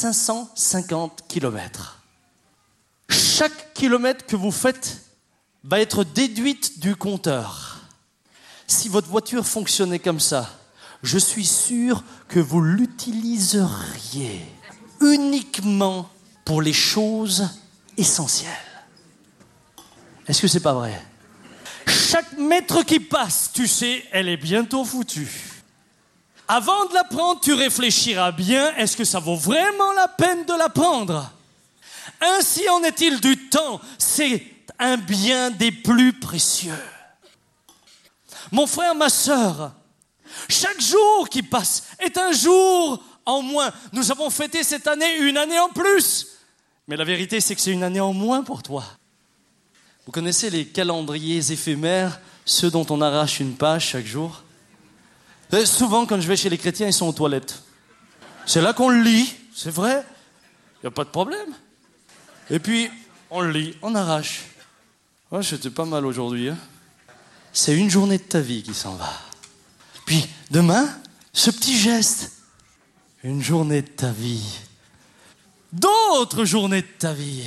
550 kilomètres. Chaque kilomètre que vous faites va être déduite du compteur. Si votre voiture fonctionnait comme ça, je suis sûr que vous l'utiliseriez uniquement pour les choses essentielles. Est-ce que c'est pas vrai? Chaque mètre qui passe, tu sais, elle est bientôt foutue. Avant de la prendre, tu réfléchiras bien, est-ce que ça vaut vraiment la peine de la prendre? Ainsi en est-il du temps, c'est un bien des plus précieux. Mon frère, ma sœur, chaque jour qui passe est un jour en moins. Nous avons fêté cette année une année en plus. Mais la vérité, c'est que c'est une année en moins pour toi. Vous connaissez les calendriers éphémères, ceux dont on arrache une page chaque jour? Souvent, quand je vais chez les chrétiens, ils sont aux toilettes. C'est là qu'on le lit, c'est vrai. Il n'y a pas de problème. Et puis, on le lit, on arrache. Ouais, j'étais pas mal aujourd'hui. Hein. C'est une journée de ta vie qui s'en va. Puis, demain, ce petit geste. Une journée de ta vie. D'autres journées de ta vie.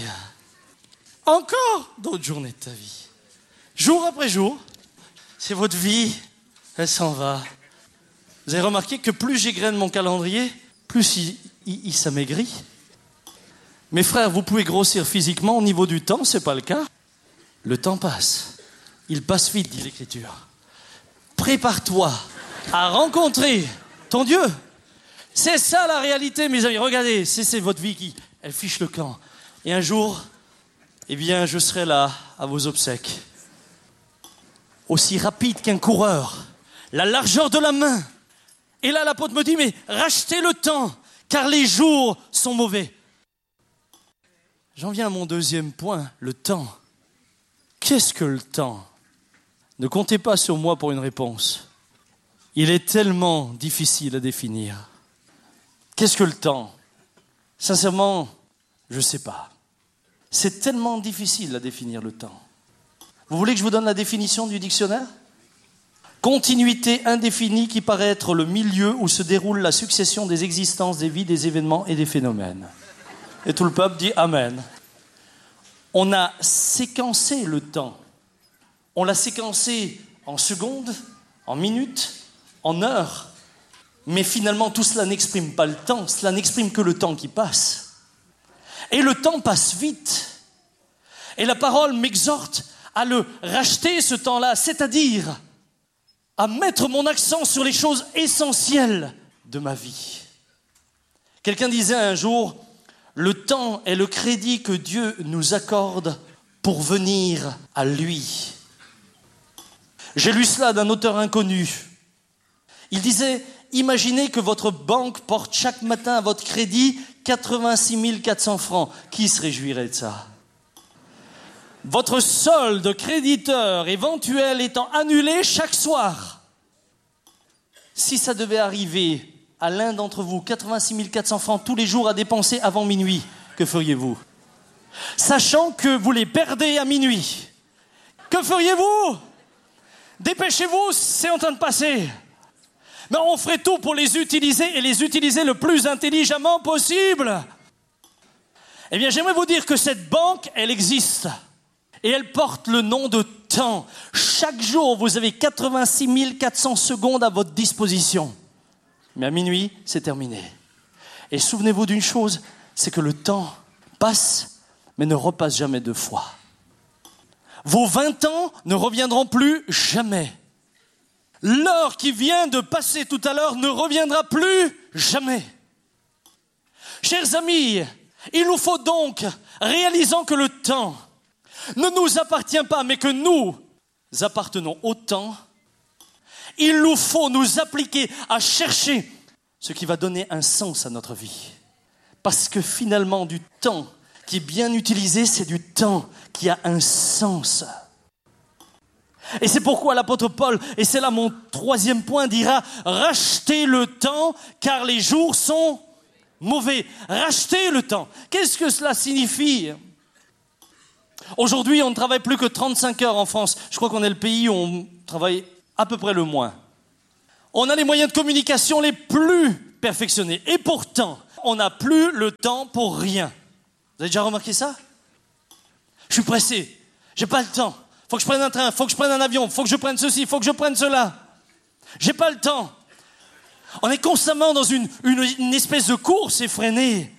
Encore d'autres journées de ta vie. Jour après jour, c'est votre vie, elle s'en va. Vous avez remarqué que plus j'égrène mon calendrier, plus il s'amaigrit. Mes frères, vous pouvez grossir physiquement au niveau du temps, c'est pas le cas. Le temps passe. Il passe vite, dit l'Écriture. Prépare-toi à rencontrer ton Dieu. C'est ça la réalité, mes amis. Regardez, c'est votre vie qui, elle fiche le camp. Et un jour, eh bien, je serai là, à vos obsèques. Aussi rapide qu'un coureur, la largeur de la main. Et là, l'apôtre me dit, mais rachetez le temps, car les jours sont mauvais. J'en viens à mon deuxième point, le temps. Qu'est-ce que le temps? Ne comptez pas sur moi pour une réponse. Il est tellement difficile à définir. Qu'est-ce que le temps? Sincèrement, je ne sais pas. C'est tellement difficile à définir le temps. Vous voulez que je vous donne la définition du dictionnaire? Continuité indéfinie qui paraît être le milieu où se déroule la succession des existences, des vies, des événements et des phénomènes. Et tout le peuple dit Amen. On a séquencé le temps. On l'a séquencé en secondes, en minutes, en heures. Mais finalement, tout cela n'exprime pas le temps. Cela n'exprime que le temps qui passe. Et le temps passe vite. Et la parole m'exhorte à le racheter, ce temps-là, c'est-à-dire à mettre mon accent sur les choses essentielles de ma vie. Quelqu'un disait un jour, le temps est le crédit que Dieu nous accorde pour venir à lui. J'ai lu cela d'un auteur inconnu. Il disait, imaginez que votre banque porte chaque matin à votre crédit 86 400 francs. Qui se réjouirait de ça? Votre solde créditeur éventuel étant annulé chaque soir. Si ça devait arriver à l'un d'entre vous, 86 400 francs tous les jours à dépenser avant minuit, que feriez-vous? Sachant que vous les perdez à minuit, que feriez-vous? Dépêchez-vous, c'est en train de passer. Mais on ferait tout pour les utiliser et les utiliser le plus intelligemment possible. Eh bien, j'aimerais vous dire que cette banque, elle existe. Et elle porte le nom de temps. Chaque jour, vous avez 86 400 secondes à votre disposition. Mais à minuit, c'est terminé. Et souvenez-vous d'une chose, c'est que le temps passe, mais ne repasse jamais deux fois. Vos 20 ans ne reviendront plus jamais. L'heure qui vient de passer tout à l'heure ne reviendra plus jamais. Chers amis, il nous faut donc, réalisant que le temps ne nous appartient pas, mais que nous appartenons au temps, il nous faut nous appliquer à chercher ce qui va donner un sens à notre vie. Parce que finalement, du temps qui est bien utilisé, c'est du temps qui a un sens. Et c'est pourquoi l'apôtre Paul, et c'est là mon troisième point, dira « Rachetez le temps, car les jours sont mauvais. » Rachetez le temps. Qu'est-ce que cela signifie ? Aujourd'hui, on ne travaille plus que 35 heures en France. Je crois qu'on est le pays où on travaille à peu près le moins. On a les moyens de communication les plus perfectionnés. Et pourtant, On n'a plus le temps pour rien. Vous avez déjà remarqué ça? Je suis pressé. J'ai pas le temps. Faut que je prenne un train, faut que je prenne un avion, faut que je prenne ceci, faut que je prenne cela. J'ai pas le temps. On est constamment dans une espèce de course effrénée.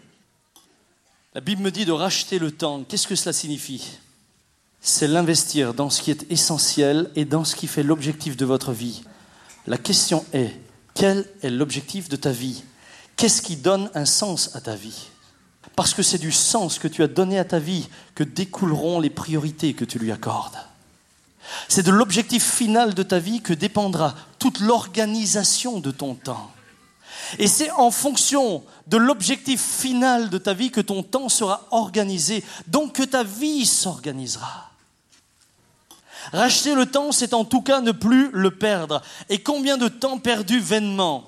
La Bible me dit de racheter le temps. Qu'est-ce que cela signifie? C'est l'investir dans ce qui est essentiel et dans ce qui fait l'objectif de votre vie. La question est, quel est l'objectif de ta vie? Qu'est-ce qui donne un sens à ta vie? Parce que c'est du sens que tu as donné à ta vie que découleront les priorités que tu lui accordes. C'est de l'objectif final de ta vie que dépendra toute l'organisation de ton temps. Et c'est en fonction de l'objectif final de ta vie que ton temps sera organisé, donc que ta vie s'organisera. Racheter le temps, c'est en tout cas ne plus le perdre. Et combien de temps perdu vainement?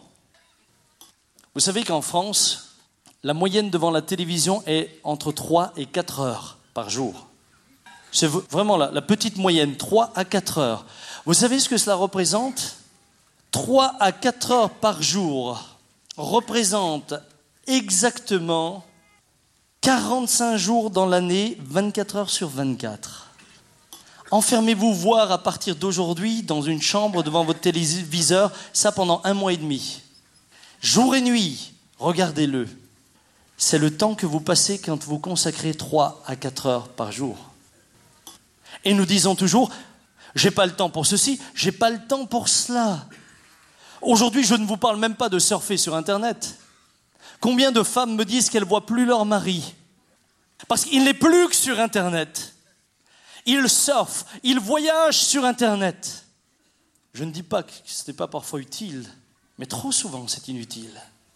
Vous savez qu'en France, la moyenne devant la télévision est entre 3 et 4 heures par jour. C'est vraiment la petite moyenne, 3 à 4 heures. Vous savez ce que cela représente? 3 à 4 heures par jour représente exactement 45 jours dans l'année, 24 heures sur 24. Enfermez-vous voir à partir d'aujourd'hui dans une chambre devant votre téléviseur, ça pendant 1 mois et demi. Jour et nuit, regardez-le. C'est le temps que vous passez quand vous consacrez 3 à 4 heures par jour. Et nous disons toujours, j'ai pas le temps pour ceci, j'ai pas le temps pour cela. Aujourd'hui, je ne vous parle même pas de surfer sur Internet. Combien de femmes me disent qu'elles ne voient plus leur mari? Parce qu'il n'est plus que sur Internet. Ils surfent, ils voyagent sur Internet. Je ne dis pas que ce n'est pas parfois utile, mais trop souvent c'est inutile.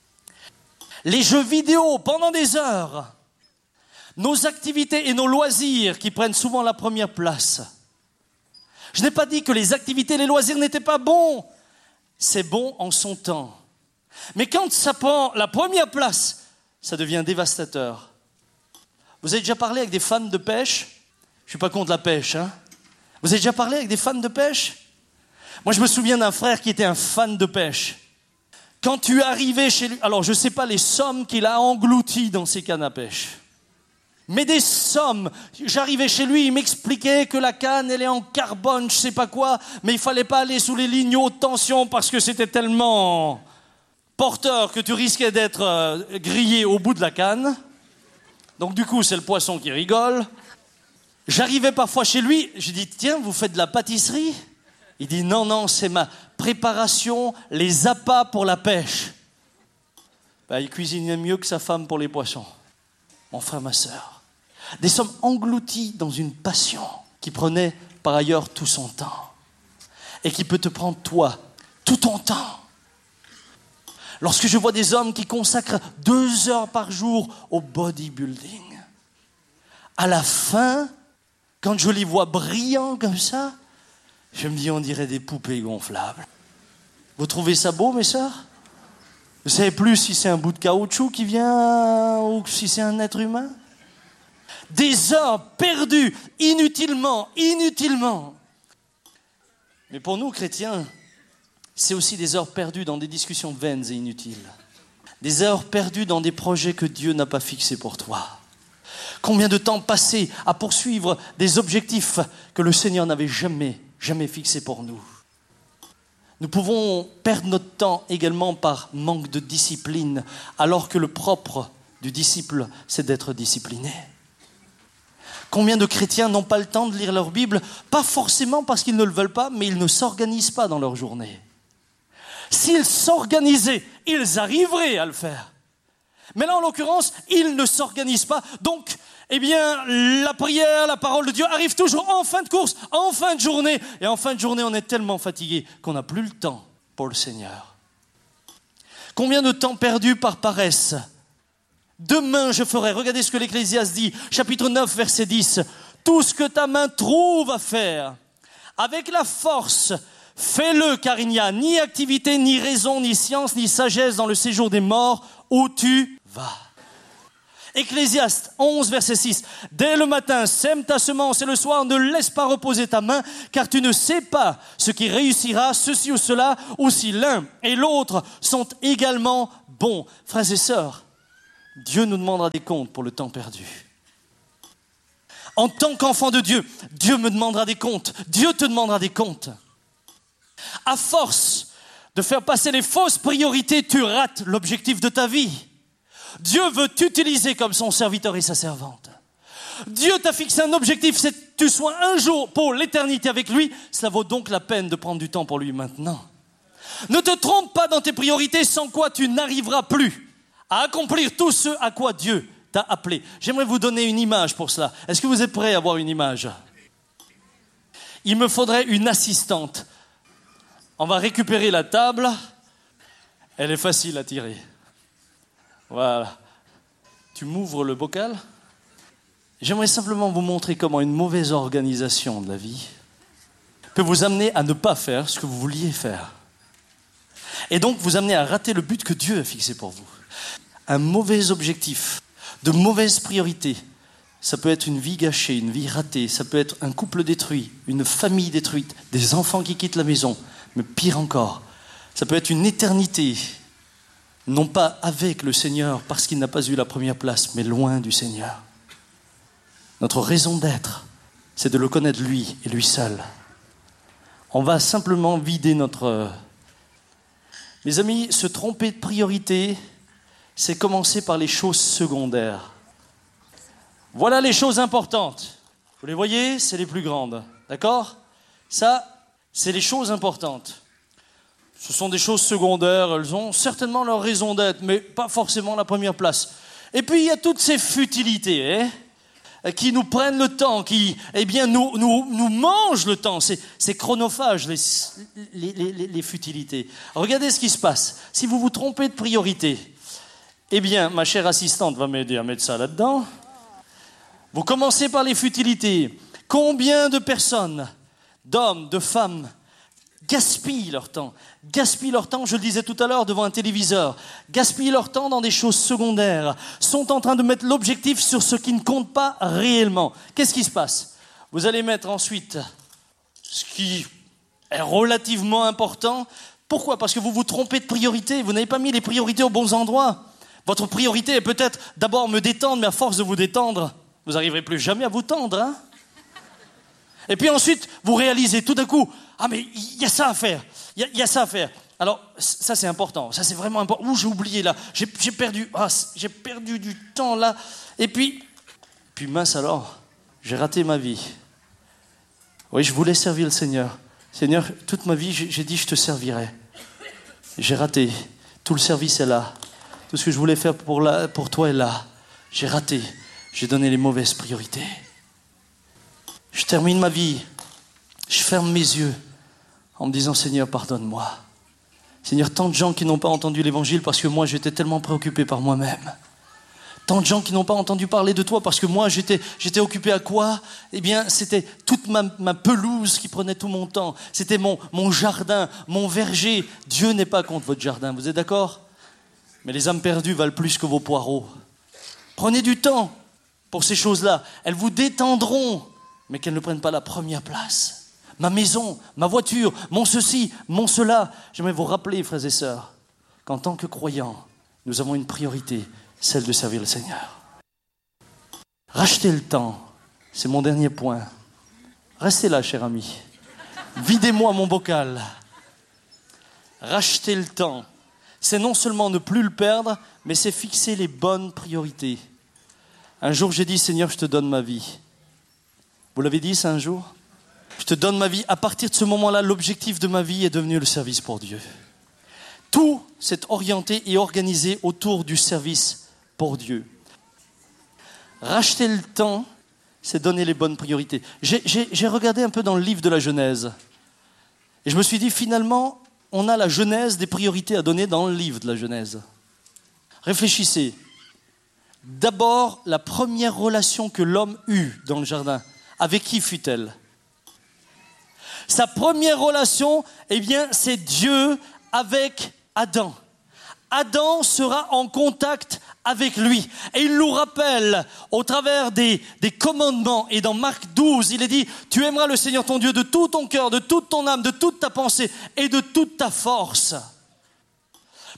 Les jeux vidéo pendant des heures. Nos activités et nos loisirs qui prennent souvent la première place. Je n'ai pas dit que les activités et les loisirs n'étaient pas bons. C'est bon en son temps. Mais quand ça prend la première place, ça devient dévastateur. Vous avez déjà parlé avec des fans de pêche? Je ne suis pas contre la pêche, hein? Vous avez déjà parlé avec des fans de pêche? Moi, je me souviens d'un frère qui était un fan de pêche. Quand tu arrivais chez lui, alors je ne sais pas les sommes qu'il a englouties dans ses cannes à pêche. Mais des sommes. J'arrivais chez lui, il m'expliquait que la canne, elle est en carbone, je sais pas quoi, mais il fallait pas aller sous les lignes haute tension parce que c'était tellement porteur que tu risquais d'être grillé au bout de la canne. Donc du coup, c'est le poisson qui rigole. J'arrivais parfois chez lui, je dis, tiens, vous faites de la pâtisserie? Il dit, non, c'est ma préparation, les appâts pour la pêche. Ben, il cuisinait mieux que sa femme pour les poissons. Mon frère, ma sœur. Des sommes englouties dans une passion qui prenait par ailleurs tout son temps et qui peut te prendre, toi, tout ton temps. Lorsque je vois des hommes qui consacrent 2 heures par jour au bodybuilding, à la fin, quand je les vois brillants comme ça, je me dis, on dirait des poupées gonflables. Vous trouvez ça beau, mes sœurs? Vous ne savez plus si c'est un bout de caoutchouc qui vient ou si c'est un être humain? Des heures perdues inutilement. Mais pour nous, chrétiens, c'est aussi des heures perdues dans des discussions vaines et inutiles. Des heures perdues dans des projets que Dieu n'a pas fixés pour toi. Combien de temps passé à poursuivre des objectifs que le Seigneur n'avait jamais fixés pour nous. Nous pouvons perdre notre temps également par manque de discipline, alors que le propre du disciple, c'est d'être discipliné. Combien de chrétiens n'ont pas le temps de lire leur Bible, pas forcément parce qu'ils ne le veulent pas, mais ils ne s'organisent pas dans leur journée. S'ils s'organisaient, ils arriveraient à le faire. Mais là, en l'occurrence, ils ne s'organisent pas. Donc, la prière, la parole de Dieu arrive toujours en fin de course, en fin de journée. Et en fin de journée, on est tellement fatigué qu'on n'a plus le temps pour le Seigneur. Combien de temps perdu par paresse? Demain, je ferai. Regardez ce que l'Ecclésiaste dit, chapitre 9, verset 10. Tout ce que ta main trouve à faire, avec la force, fais-le, car il n'y a ni activité, ni raison, ni science, ni sagesse dans le séjour des morts où tu vas. Ecclésiaste 11, verset 6. Dès le matin, sème ta semence et le soir, ne laisse pas reposer ta main, car tu ne sais pas ce qui réussira, ceci ou cela, ou si l'un et l'autre sont également bons. Frères et sœurs, Dieu nous demandera des comptes pour le temps perdu. En tant qu'enfant de Dieu, Dieu me demandera des comptes. Dieu te demandera des comptes. À force de faire passer les fausses priorités, tu rates l'objectif de ta vie. Dieu veut t'utiliser comme son serviteur et sa servante. Dieu t'a fixé un objectif, c'est que tu sois un jour pour l'éternité avec lui. Cela vaut donc la peine de prendre du temps pour lui maintenant. Ne te trompe pas dans tes priorités, sans quoi tu n'arriveras plus à accomplir tout ce à quoi Dieu t'a appelé. J'aimerais vous donner une image pour cela. Est-ce que vous êtes prêts à avoir une image? Il me faudrait une assistante. On va récupérer la table. Elle est facile à tirer. Voilà. Tu m'ouvres le bocal. J'aimerais simplement vous montrer comment une mauvaise organisation de la vie peut vous amener à ne pas faire ce que vous vouliez faire. Et donc vous amener à rater le but que Dieu a fixé pour vous. Un mauvais objectif, de mauvaises priorités, ça peut être une vie gâchée, une vie ratée, ça peut être un couple détruit, une famille détruite, des enfants qui quittent la maison, mais pire encore, ça peut être une éternité, non pas avec le Seigneur parce qu'il n'a pas eu la première place, mais loin du Seigneur. Notre raison d'être, c'est de le connaître lui et lui seul. On va simplement vider notre... Mes amis, se tromper de priorité, c'est commencer par les choses secondaires. Voilà les choses importantes. Vous les voyez, c'est les plus grandes. D'accord? Ça, c'est les choses importantes. Ce sont des choses secondaires, elles ont certainement leur raison d'être, mais pas forcément la première place. Et puis, il y a toutes ces futilités, qui nous prennent le temps, qui nous mangent le temps. C'est chronophage, les futilités. Regardez ce qui se passe. Si vous vous trompez de priorité, eh bien, ma chère assistante va m'aider à mettre ça là-dedans. Vous commencez par les futilités. Combien de personnes, d'hommes, de femmes, gaspillent leur temps, je le disais tout à l'heure, devant un téléviseur, gaspillent leur temps dans des choses secondaires, sont en train de mettre l'objectif sur ce qui ne compte pas réellement. Qu'est-ce qui se passe? Vous allez mettre ensuite ce qui est relativement important. Pourquoi? Parce que vous vous trompez de priorité, vous n'avez pas mis les priorités aux bons endroits. Votre priorité est peut-être d'abord me détendre, mais à force de vous détendre, vous n'arriverez plus jamais à vous tendre, hein? Et puis ensuite, vous réalisez tout d'un coup, ah mais il y a ça à faire, il y a ça à faire. Alors, ça c'est important, ça c'est vraiment important. Ouh, j'ai oublié là, j'ai perdu du temps là. Et puis mince alors, j'ai raté ma vie. Oui, je voulais servir le Seigneur. Seigneur, toute ma vie, j'ai dit je te servirai. J'ai raté, tout le service est là. Tout ce que je voulais faire pour toi est là. J'ai raté, j'ai donné les mauvaises priorités. Je termine ma vie, je ferme mes yeux en me disant « Seigneur, pardonne-moi ». Seigneur, tant de gens qui n'ont pas entendu l'évangile parce que moi, j'étais tellement préoccupé par moi-même. Tant de gens qui n'ont pas entendu parler de toi parce que moi, j'étais occupé à quoi? Eh bien, c'était toute ma pelouse qui prenait tout mon temps. C'était mon jardin, mon verger. Dieu n'est pas contre votre jardin, vous êtes d'accord? Mais les âmes perdues valent plus que vos poireaux. Prenez du temps pour ces choses-là. Elles vous détendront, mais qu'elles ne prennent pas la première place. Ma maison, ma voiture, mon ceci, mon cela. J'aimerais vous rappeler, frères et sœurs, qu'en tant que croyants, nous avons une priorité, celle de servir le Seigneur. Rachetez le temps, c'est mon dernier point. Restez là, cher ami. Videz-moi mon bocal. Racheter le temps, c'est non seulement ne plus le perdre, mais c'est fixer les bonnes priorités. Un jour, j'ai dit, Seigneur, je te donne ma vie. Vous l'avez dit ça un jour? Je te donne ma vie. À partir de ce moment-là, l'objectif de ma vie est devenu le service pour Dieu. Tout s'est orienté et organisé autour du service pour Dieu. Racheter le temps, c'est donner les bonnes priorités. J'ai regardé un peu dans le livre de la Genèse. Et je me suis dit, finalement, on a la genèse des priorités à donner dans le livre de la Genèse. Réfléchissez. D'abord, la première relation que l'homme eut dans le jardin. Avec qui fut-elle? Sa première relation, eh bien, c'est Dieu avec Adam. Adam sera en contact avec lui. Et il nous rappelle, au travers des commandements, et dans Marc 12, il est dit, tu aimeras le Seigneur ton Dieu de tout ton cœur, de toute ton âme, de toute ta pensée et de toute ta force.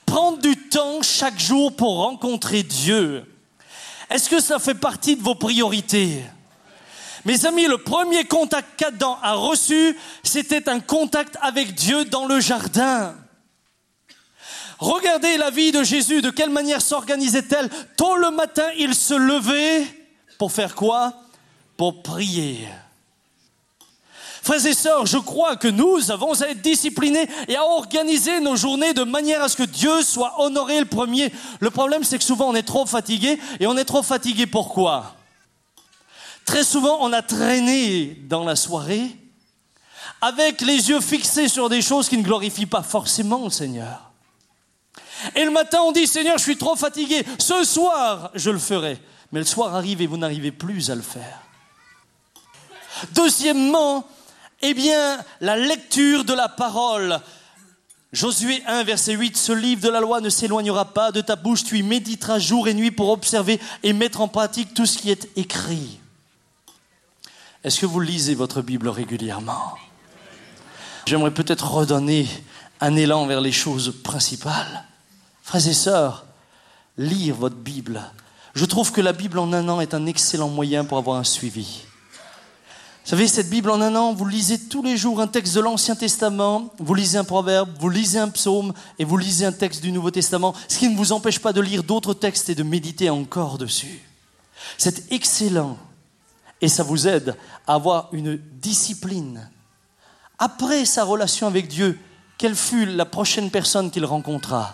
Prendre du temps chaque jour pour rencontrer Dieu. Est-ce que ça fait partie de vos priorités? Mes amis, le premier contact qu'Adam a reçu, c'était un contact avec Dieu dans le jardin. Regardez la vie de Jésus, de quelle manière s'organisait-elle? Tôt le matin, il se levait pour faire quoi? Pour prier. Frères et sœurs, je crois que nous avons à être disciplinés et à organiser nos journées de manière à ce que Dieu soit honoré le premier. Le problème, c'est que souvent on est trop fatigué. Et on est trop fatigué pourquoi? Très souvent, on a traîné dans la soirée avec les yeux fixés sur des choses qui ne glorifient pas forcément le Seigneur. Et le matin, on dit, Seigneur, je suis trop fatigué. Ce soir, je le ferai. Mais le soir arrive et vous n'arrivez plus à le faire. Deuxièmement, la lecture de la parole. Josué 1, verset 8, « Ce livre de la loi ne s'éloignera pas de ta bouche, tu y méditeras jour et nuit pour observer et mettre en pratique tout ce qui est écrit. » Est-ce que vous lisez votre Bible régulièrement? J'aimerais peut-être redonner un élan vers les choses principales. Frères et sœurs, lire votre Bible. Je trouve que la Bible en un an est un excellent moyen pour avoir un suivi. Vous savez, cette Bible en un an, vous lisez tous les jours un texte de l'Ancien Testament, vous lisez un proverbe, vous lisez un psaume et vous lisez un texte du Nouveau Testament, ce qui ne vous empêche pas de lire d'autres textes et de méditer encore dessus. C'est excellent et ça vous aide à avoir une discipline. Après sa relation avec Dieu, quelle fut la prochaine personne qu'il rencontra?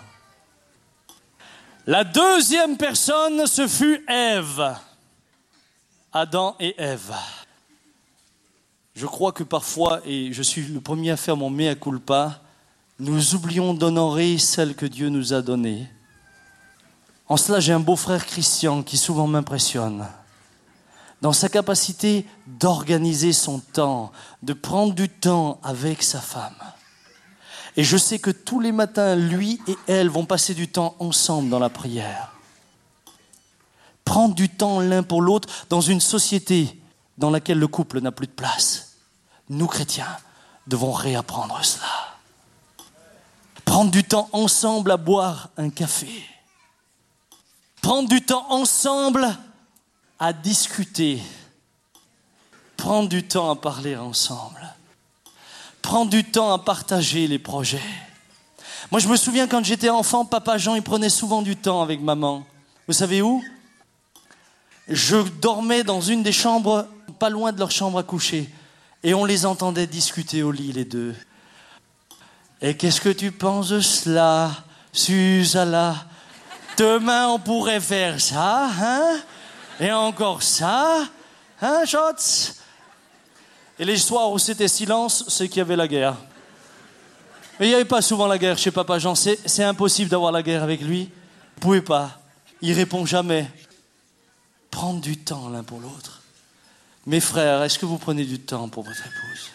La deuxième personne, ce fut Ève. Adam et Ève. Je crois que parfois, et je suis le premier à faire mon mea culpa, nous oublions d'honorer celle que Dieu nous a donnée. En cela, j'ai un beau-frère Christian qui souvent m'impressionne. Dans sa capacité d'organiser son temps, de prendre du temps avec sa femme. Et je sais que tous les matins, lui et elle vont passer du temps ensemble dans la prière. Prendre du temps l'un pour l'autre dans une société dans laquelle le couple n'a plus de place. Nous, chrétiens, devons réapprendre cela. Prendre du temps ensemble à boire un café. Prendre du temps ensemble à discuter. Prendre du temps à parler ensemble. Prendre du temps à partager les projets. Moi, je me souviens quand j'étais enfant, papa Jean, il prenait souvent du temps avec maman. Vous savez où? Je dormais dans une des chambres, pas loin de leur chambre à coucher. Et on les entendait discuter au lit, les deux. Et qu'est-ce que tu penses de cela, Susanna? Demain, on pourrait faire ça, hein? Et encore ça, hein, Schatz? Et les soirs où c'était silence, c'est qu'il y avait la guerre. Mais il n'y avait pas souvent la guerre chez papa Jean. C'est impossible d'avoir la guerre avec lui. Vous ne pouvez pas. Il répond jamais. Prendre du temps l'un pour l'autre. Mes frères, est-ce que vous prenez du temps pour votre épouse?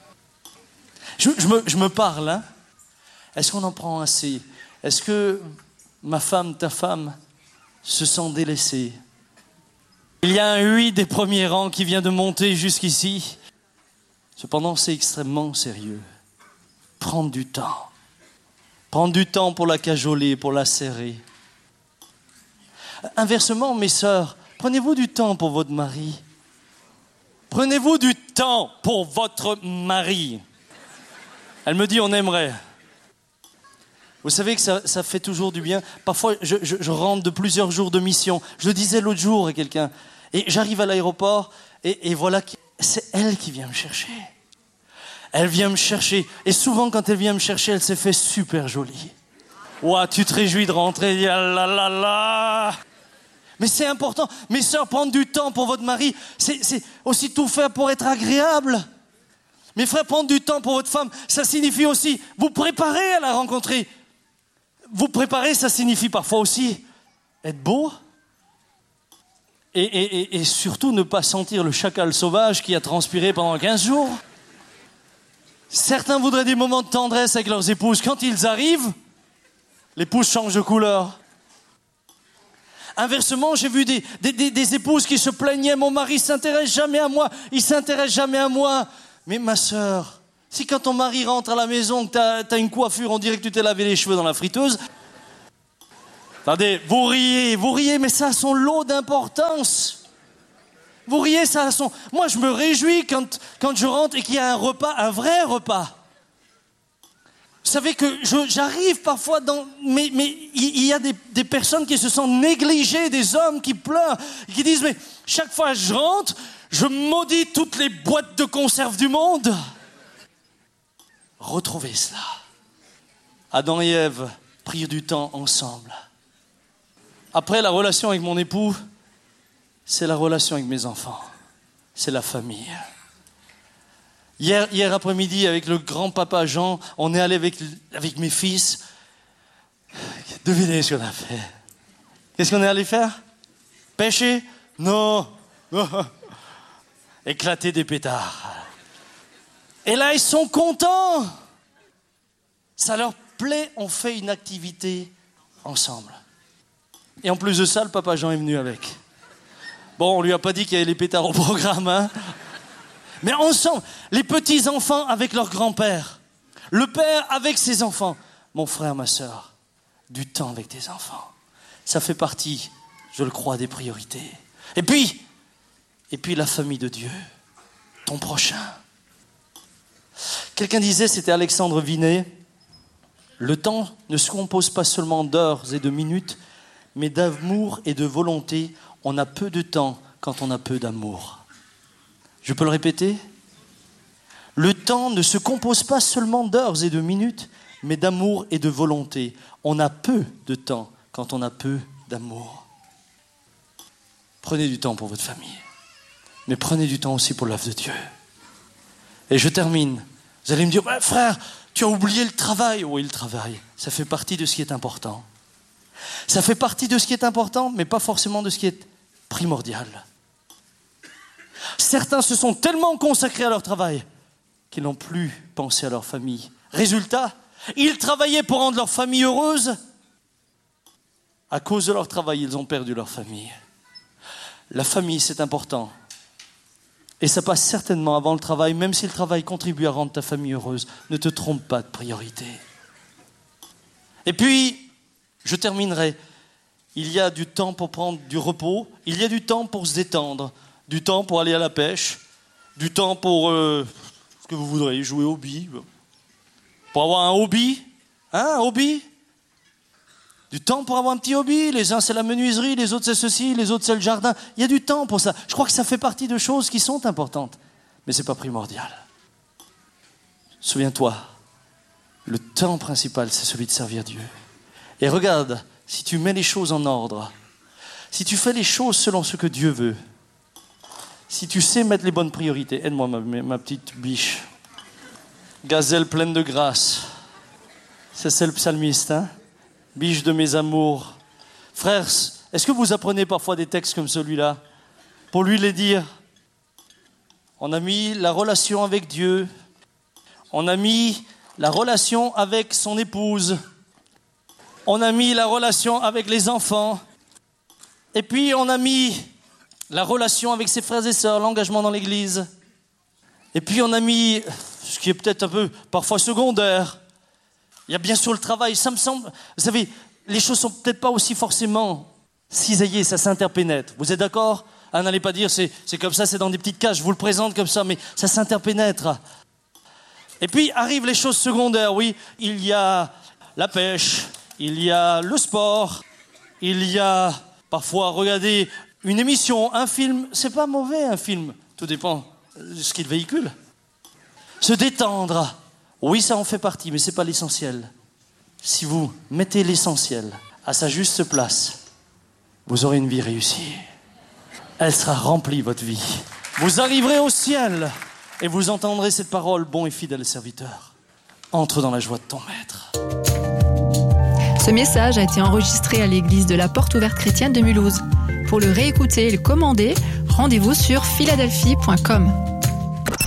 Je me parle, hein? Est-ce qu'on en prend assez? Est-ce que ma femme, ta femme, se sent délaissée? Il y a un oui des premiers rangs qui vient de monter jusqu'ici. Cependant, c'est extrêmement sérieux. Prendre du temps. Prendre du temps pour la cajoler, pour la serrer. Inversement, mes sœurs, prenez-vous du temps pour votre mari. Prenez-vous du temps pour votre mari. Elle me dit, on aimerait. Vous savez que ça fait toujours du bien. Parfois, je rentre de plusieurs jours de mission. Je le disais l'autre jour à quelqu'un. Et j'arrive à l'aéroport et voilà, c'est elle qui vient me chercher. Elle vient me chercher. Et souvent, quand elle vient me chercher, elle s'est fait super jolie. Ouah, tu te réjouis de rentrer. Ah là là là. Mais c'est important. Mes sœurs, prendre du temps pour votre mari, c'est aussi tout faire pour être agréable. Mes frères, prendre du temps pour votre femme, ça signifie aussi vous préparer à la rencontrer. Vous préparer, ça signifie parfois aussi être beau. Et surtout ne pas sentir le chacal sauvage qui a transpiré pendant 15 jours. Certains voudraient des moments de tendresse avec leurs épouses. Quand ils arrivent, l'épouse change de couleur. Inversement, j'ai vu des épouses qui se plaignaient. Mon mari ne s'intéresse jamais à moi. Il ne s'intéresse jamais à moi. Mais ma sœur, si quand ton mari rentre à la maison, que tu as une coiffure, on dirait que tu t'es lavé les cheveux dans la friteuse, Attendez, vous riez, mais ça a son lot d'importance. Vous riez, ça a son... Moi, je me réjouis quand je rentre et qu'il y a un repas, un vrai repas. Vous savez que j'arrive parfois dans... Mais il y a des personnes qui se sentent négligées, des hommes qui pleurent, qui disent, mais chaque fois que je rentre, je maudis toutes les boîtes de conserve du monde. Retrouvez cela. Adam et Ève prirent du temps ensemble. Après, la relation avec mon époux, c'est la relation avec mes enfants. C'est la famille. Hier après-midi, avec le grand-papa Jean, on est allé avec mes fils. Devinez ce qu'on a fait. Qu'est-ce qu'on est allé faire? Pêcher? Non. Éclater des pétards. Et là, ils sont contents. Ça leur plaît, on fait une activité ensemble. Et en plus de ça, le papa Jean est venu avec. Bon, on lui a pas dit qu'il y avait les pétards au programme, hein. Mais ensemble, les petits-enfants avec leur grand-père, le père avec ses enfants. Mon frère, ma sœur, du temps avec tes enfants. Ça fait partie, je le crois, des priorités. Et puis la famille de Dieu, ton prochain. Quelqu'un disait, c'était Alexandre Vinet, le temps ne se compose pas seulement d'heures et de minutes, mais d'amour et de volonté. On a peu de temps quand on a peu d'amour. Je peux le répéter? Le temps ne se compose pas seulement d'heures et de minutes, mais d'amour et de volonté. On a peu de temps quand on a peu d'amour. Prenez du temps pour votre famille, mais prenez du temps aussi pour l'œuvre de Dieu. Et je termine. Vous allez me dire, ouais, frère, tu as oublié le travail. Oui, le travail, ça fait partie de ce qui est important. Ça fait partie de ce qui est important, mais pas forcément de ce qui est primordial. Certains se sont tellement consacrés à leur travail qu'ils n'ont plus pensé à leur famille. Résultat, ils travaillaient pour rendre leur famille heureuse. À cause de leur travail, ils ont perdu leur famille. La famille, c'est important. Et ça passe certainement avant le travail, même si le travail contribue à rendre ta famille heureuse. Ne te trompe pas de priorité. Et puis, je terminerai. Il y a du temps pour prendre du repos. Il y a du temps pour se détendre. Du temps pour aller à la pêche. Du temps pour ce que vous voudrez, jouer au billes. Pour avoir un hobby. Un hobby. Du temps pour avoir un petit hobby. Les uns, c'est la menuiserie. Les autres, c'est ceci. Les autres, c'est le jardin. Il y a du temps pour ça. Je crois que ça fait partie de choses qui sont importantes. Mais ce n'est pas primordial. Souviens-toi, le temps principal, c'est celui de servir Dieu. Et regarde, si tu mets les choses en ordre, si tu fais les choses selon ce que Dieu veut, si tu sais mettre les bonnes priorités, aide-moi ma petite biche, gazelle pleine de grâce, c'est le psalmiste, hein? Biche de mes amours. Frères, est-ce que vous apprenez parfois des textes comme celui-là pour lui les dire? On a mis la relation avec Dieu, on a mis la relation avec son épouse, on a mis la relation avec les enfants, et puis on a mis la relation avec ses frères et sœurs, l'engagement dans l'église. Et puis on a mis, ce qui est peut-être un peu parfois secondaire, il y a bien sûr le travail. Ça me semble, vous savez, les choses sont peut-être pas aussi forcément cisaillées, ça s'interpénètre. Vous êtes d'accord? N'allez pas dire c'est comme ça, c'est dans des petites cases, je vous le présente comme ça, mais ça s'interpénètre. Et puis arrivent les choses secondaires, oui. Il y a la pêche, il y a le sport, il y a parfois regarder une émission, un film. C'est pas mauvais un film, tout dépend de ce qu'il véhicule. Se détendre, oui, ça en fait partie, mais c'est pas l'essentiel. Si vous mettez l'essentiel à sa juste place, vous aurez une vie réussie. Elle sera remplie, votre vie. Vous arriverez au ciel et vous entendrez cette parole, bon et fidèle serviteur. Entre dans la joie de ton maître. Ce message a été enregistré à l'église de la Porte Ouverte Chrétienne de Mulhouse. Pour le réécouter et le commander, rendez-vous sur philadelphie.com.